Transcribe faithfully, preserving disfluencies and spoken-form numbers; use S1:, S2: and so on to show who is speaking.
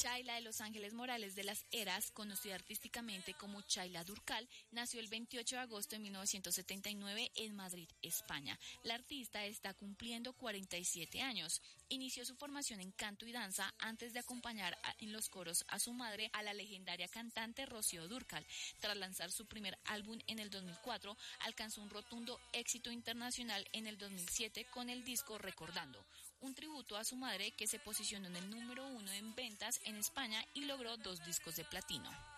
S1: Chayla de Los Ángeles Morales de las Heras, conocida artísticamente como Chayla Durcal, nació el veintiocho de agosto de mil novecientos setenta y nueve en Madrid, España. La artista está cumpliendo cuarenta y siete años. Inició su formación en canto y danza antes de acompañar a, en los coros a su madre, a la legendaria cantante Rocío Dúrcal. Tras lanzar su primer álbum en el dos mil cuatro, alcanzó un rotundo éxito internacional en el dos mil siete con el disco Recordando, un tributo a su madre que se posicionó en el número uno en ventas en España y logró dos discos de platino.